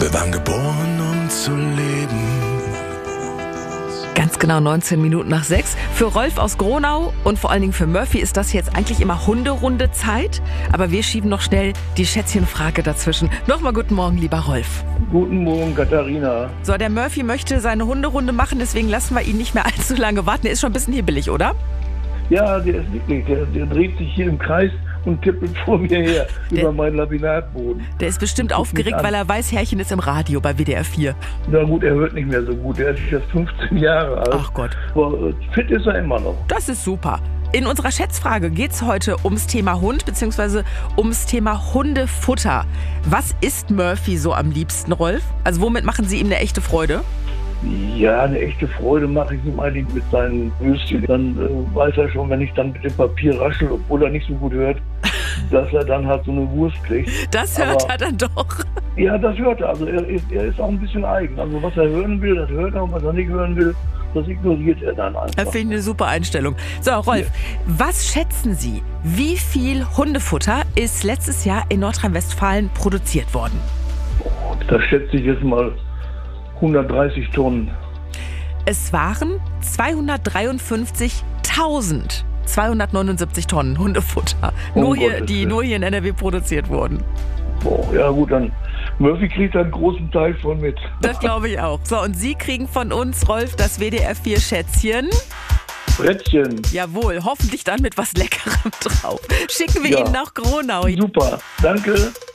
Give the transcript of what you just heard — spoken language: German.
Wir waren geboren, um zu leben. Ganz genau 19 Minuten nach 6. Für Rolf aus Gronau und vor allen Dingen für Murphy ist das jetzt eigentlich immer Hunderunde-Zeit. Aber wir schieben noch schnell die Schätzchenfrage dazwischen. Nochmal guten Morgen, lieber Rolf. Guten Morgen, Katharina. So, der Murphy möchte seine Hunderunde machen, deswegen lassen wir ihn nicht mehr allzu lange warten. Er ist schon ein bisschen hibbelig, oder? Ja, der ist wirklich, der dreht sich hier im Kreis und tippelt vor mir her über meinen Laminatboden. Der ist bestimmt aufgeregt, weil er weiß, Herrchen ist im Radio bei WDR 4. Na gut, er hört nicht mehr so gut. Er ist jetzt 15 Jahre alt. Ach Gott. Aber fit ist er immer noch. Das ist super. In unserer Schätzfrage geht es heute ums Thema Hund bzw. ums Thema Hundefutter. Was isst Murphy so am liebsten, Rolf? Also womit machen Sie ihm eine echte Freude? Ja, eine echte Freude mache ich ihm eigentlich mit seinen Würstchen. Dann weiß er schon, wenn ich dann mit dem Papier raschel, obwohl er nicht so gut hört, dass er dann halt so eine Wurst kriegt. Das hört er dann doch. Ja, das hört er. Also er ist auch ein bisschen eigen. Also was er hören will, das hört er. Und was er nicht hören will, das ignoriert er dann einfach. Das finde ich eine super Einstellung. So, Rolf, was schätzen Sie, wie viel Hundefutter ist letztes Jahr in Nordrhein-Westfalen produziert worden? Das schätze ich jetzt mal 130 Tonnen. Es waren 253.279 Tonnen Hundefutter. Nur hier in NRW produziert wurden. Boah, ja gut, dann Murphy kriegt einen großen Teil von mit. Das glaube ich auch. So, und Sie kriegen von uns, Rolf, das WDR 4 Schätzchen. Frettchen. Jawohl, hoffentlich dann mit was Leckerem drauf. Schicken wir Ihnen nach Gronau. Super, danke.